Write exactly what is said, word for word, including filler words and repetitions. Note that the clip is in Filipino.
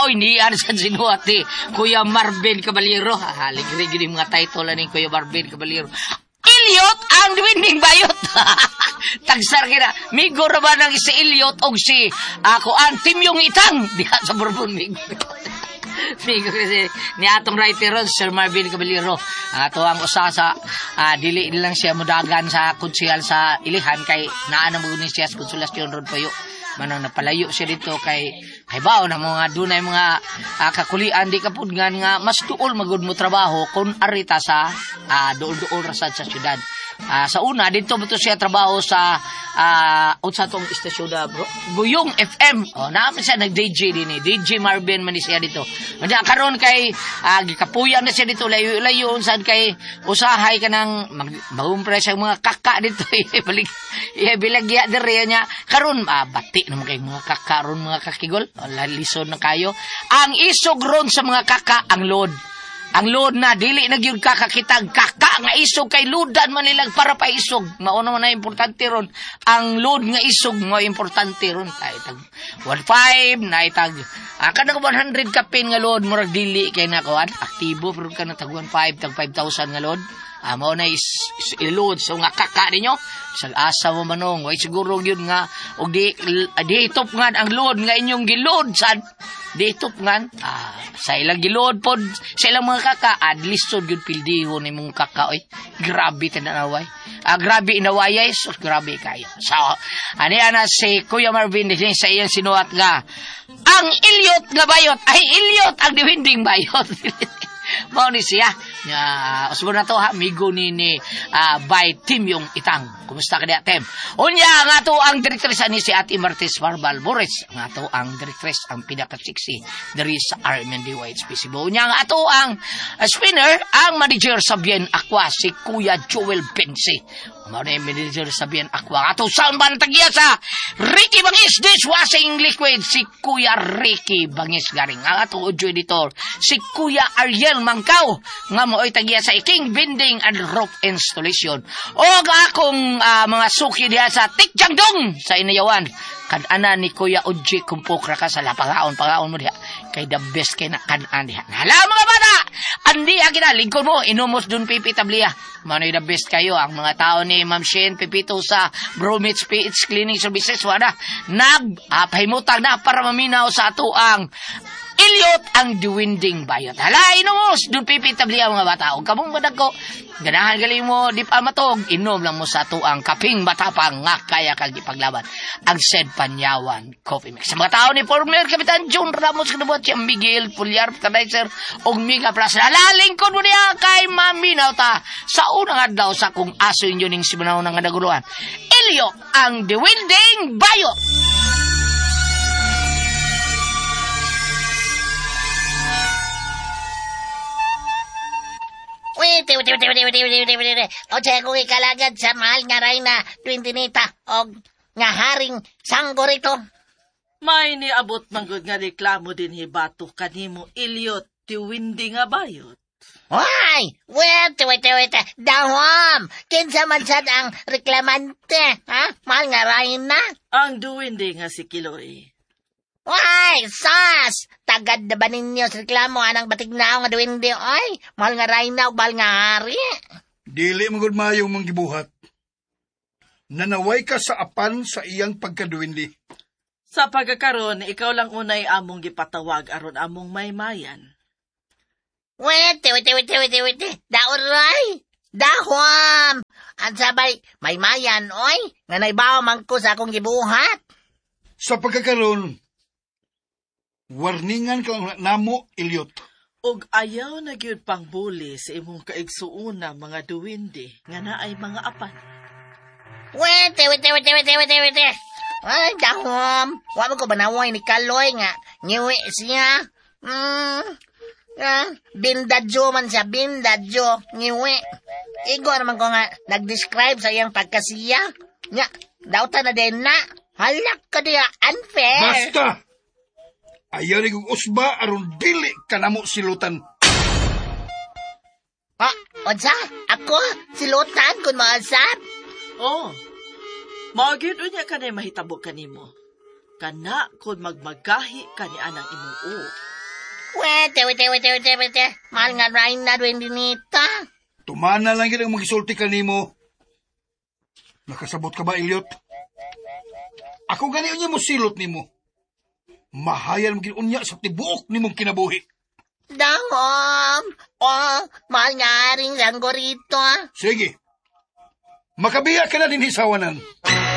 Oy, niyan sa sinuati. Kuya Marvin Caballero. Halig-rig yung mga title ni Kuya Marvin Caballero. Ilyot ang winning bayot. Tagsar kina. Migo ra ba ng si Ilyot o si ako ang team yung itang. Diha sa Bourbon, Migo. Migo kasi ni atong writer ron, Sir Marvin Caballero. Ato ang usa sa uh, dili lang siya mudagan sa konsyal sa Ilihan kay naa na mo ni siya sa konsolasyon ron payo. Manang napalayo siya dito kay kay bao na mga dunay mga uh, kakulian di kapud nga nga mas tuol magud mo trabaho kun arita sa uh, duol-duol ra sad sa syudad. Uh, sa una dito beto siya trabaho sa uh, unsa tong istasyon da bro Guyong F M. Oh, naman siya nag D J din eh. D J Marvin man siya dito. Manja karon kay uh, gikapuyan na siya dito layo-layo unsad kay usahay kanang magumpre sa mga kaka dito balik ibilagya dere nya karon uh, bati naman kay mga kaka ron mga kakigol. Oh, lalisod na kayo. Ang isog ron sa mga kaka ang load. Ang load na, dili na gyud kakakitag kaka nga isog kay ludan man nilang para pa isog. Mauna man na importante ron. Ang load nga isog nga importante ron. Kay tag one point five, na itag ah, kanang one hundred kapin nga load, murag dili kay na kuan. Aktibo, pero kanang tag one point five, tag five thousand nga load. Ah, mao na is, is load so nga kaka ninyo. Sa asa mo manong, way siguro yun nga, og di, di top nga ang load nga inyong giload sad. Dito nga, ah, sa ilang gilod po, sa ilang mga kaka, at least so good pildiho ni mong kaka, oy. Grabe tinanaway. Ah, grabe inawayay, so grabe kayo. So, ano yan na si Kuya Marvin, din sa iyang sinuat nga, ang ilyot nga bayot, ay ilyot ang diwinding bayot. Mao ni siya. Uh, usbo na to ha, migo ni ni uh, by Team yung itang. Kumusta ka diya, Tem? Unya nga to ang directress ani si Ate Martes Barbal Bores. Nga to ang directress ang pinaka-sexy dari sa R M N D Y H P Cebu. Unya nga to ang uh, spinner, ang manager sa Bien Aqua si Kuya Joel Bensi. Mao na yung manager sa Bien Aqua. Ato sound band tagiya sa Ricky Bangis Dishwashing Liquid si Kuya Ricky Bangis garing. Ang ato audio editor si Kuya Ariel Mangkaw nga mo'y tagiya sa King Bending and Rope Installation. O akong uh, mga suki diya sa Tikjangdong sa Inayawan. Kan-ana ni Kuya Uji kumpukra ka sa lapagaon-pagaon mo diha. Kay the best kay na kan-an diha. Hala mga bata! Andi akina, lingkod mo, inumos dun Pipi Tablia. Mano'y the best kayo. Ang mga tao ni Ma'am Shane Pipito sa Bromits P H Cleaning Services. Wala, nag-pahimutag na para maminaw sa ato ang ilyot ang diwinding bayot. Hala, inumos dun Pipi Tablia mga bata. O kamong badag ko, ganahan galing mo, di pa matog, inom lang mo sa ato ang kaping matapang nga kaya kag ipaglaban. Ang Sed Panyawan Coffee Mix. Sa mga tao ni former Kapitan John Ramos Kanabot, si Miguel Pulyar, Kadiser, o Mega Plus. Halaling ko mo niya kay Maminaw ta sa unang adlaw sa kung aso inyo ning simanaw ng naguluhan. Ilyot ang diwinding bayot. Wait, wait, wait, wait, wait, wait, wait, wait, wait. O siya kong ikalagad sa mahal nga ray na twintinita o nga haring sanggo rito. May niabot manggod nga reklamo din hibato kanimo ilyot tiwindi nga bayot. Why? Wait, wait, wait, dahom. Kinsa man sad ang reklamante, ha? Mahal nga ray na. Ang duwindi nga si Kiloy. Why, sas! Tagad na ba ninyo sa reklamo anang batignaw nga duwindi? Ay, mahal nga ray na o mahal nga hari. Dili magud mayong manggibuhat. Nanaway ka sa apan sa iyang pagkaduwindi. Sa pagkakaroon, ikaw lang unay among gipatawag aron among maymayan. Wait, wait, wait, wait, wait, dauray! Dahom! Ang sabay, maymayan, oy, nga naibaw man ko sa akong gibuhat. Sa pagkakaroon, warningan ka namo ilyot. Og ayaw na gyud pang buli sa imong kaigsuuna mga duwindi nga naay mga apan. Wait, wait, wait, wait, wait, wait, wait. Ay, dahom. Wa mo ko banaway ni Kaloy nga. Ngiwi siya. Hmm. Ah, bindadyo man siya, bindadyo. Ngiwi. Igo naman ko nga nag-describe sa iyang pagkasiya. Nga, dauta na din na. Halak ka diya, unfair. Basta! Ayaw ni kong usba aron dili ka namo silutan. Ah, onsa? Ako? Silutan kung maasap? Oh, magyud unya ka na mahitabo kanimo. Kana kung magmagahi ka ni anang imong o. Wete, wete, wete, wete, wete. Mahal nga rain na doon dinita. Tumana lang yun ang magisulti ka nimo. Nakasabot ka ba, Ilyot? Ako gani unya mo silot nimo. Mahayan mo unya sa tibuok nimong kinabuhi. Dahom. Oh, mahal nga rin sanggo rito. Sige. Makabiya ka na din hisawanan.